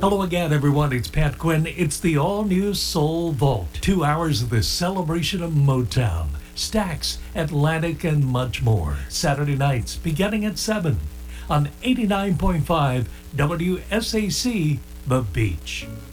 Hello again, everyone. It's Pat Quinn. It's the all-new Soul Vault. 2 hours of the celebration of Motown, Stax, Atlantic, and much more. Saturday nights, beginning at 7 on 89.5 WSAC, The Beach.